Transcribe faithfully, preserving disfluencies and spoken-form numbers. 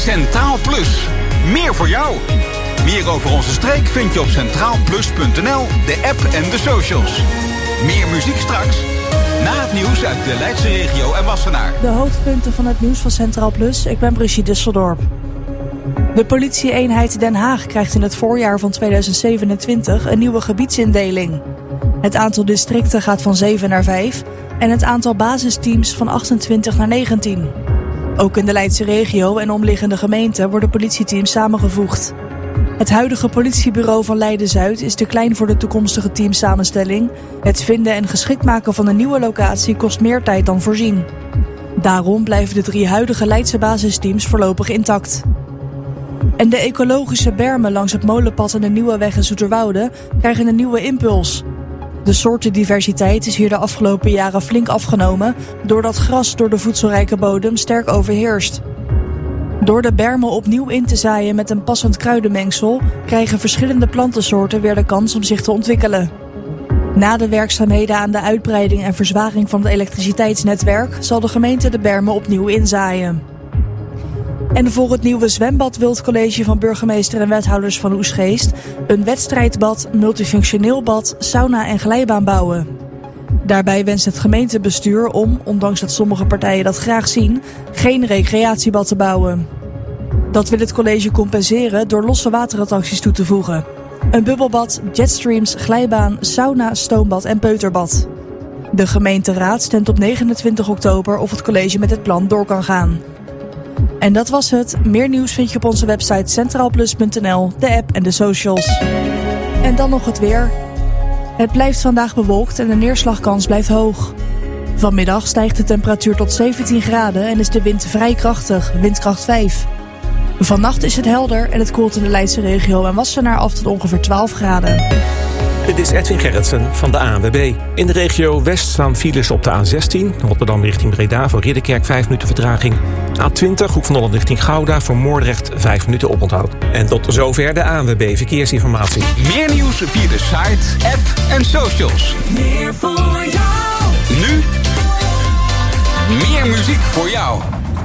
Centraal Plus. Meer voor jou. Meer over onze streek vind je op centraal plus punt n l, de app en de socials. Meer muziek straks. Na het nieuws uit de Leidse regio en Wassenaar. De hoofdpunten van het nieuws van Centraal Plus. Ik ben Brigitte Disseldorp. De politie-eenheid Den Haag krijgt in het voorjaar van tweeduizend zevenentwintig een nieuwe gebiedsindeling. Het aantal districten gaat van zeven naar vijf en het aantal basisteams van achtentwintig naar negentien. Ook in de Leidse regio en omliggende gemeenten worden politieteams samengevoegd. Het huidige politiebureau van Leiden-Zuid is te klein voor de toekomstige teamsamenstelling. Het vinden en geschikt maken van een nieuwe locatie kost meer tijd dan voorzien. Daarom blijven de drie huidige Leidse basisteams voorlopig intact. En de ecologische bermen langs het Molenpad en de Nieuwe Weg in Zoeterwoude krijgen een nieuwe impuls. De soortendiversiteit is hier de afgelopen jaren flink afgenomen doordat gras door de voedselrijke bodem sterk overheerst. Door de bermen opnieuw in te zaaien met een passend kruidenmengsel krijgen verschillende plantensoorten weer de kans om zich te ontwikkelen. Na de werkzaamheden aan de uitbreiding en verzwaring van het elektriciteitsnetwerk zal de gemeente de bermen opnieuw inzaaien. En voor het nieuwe zwembad wil het college van burgemeester en wethouders van Oegstgeest een wedstrijdbad, multifunctioneel bad, sauna en glijbaan bouwen. Daarbij wenst het gemeentebestuur om, ondanks dat sommige partijen dat graag zien, geen recreatiebad te bouwen. Dat wil het college compenseren door losse waterattracties toe te voegen. Een bubbelbad, jetstreams, glijbaan, sauna, stoombad en peuterbad. De gemeenteraad stemt op negenentwintig oktober of het college met het plan door kan gaan. En dat was het. Meer nieuws vind je op onze website centraal plus punt n l, de app en de socials. En dan nog het weer. Het blijft vandaag bewolkt en de neerslagkans blijft hoog. Vanmiddag stijgt de temperatuur tot zeventien graden en is de wind vrij krachtig, windkracht vijf. Vannacht is het helder en het koelt in de Leidse regio en Wassenaar af tot ongeveer twaalf graden. Dit is Edwin Gerritsen van de A N W B. In de regio West staan files op de A zestien, Rotterdam richting Breda voor Ridderkerk vijf minuten vertraging. A twintig, Hoek van Holland richting Gouda voor Moordrecht vijf minuten oponthoud. En tot zover de A N W B Verkeersinformatie. Meer nieuws via de site, app en socials. Meer voor jou. Nu meer muziek voor jou.